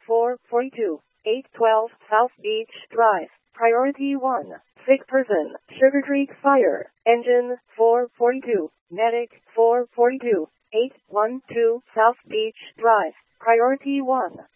442, 812 South Beach Drive. Priority 1, sick person, Sugar Creek Fire. Engine 442, medic 442, 812 South Beach Drive. Priority 1.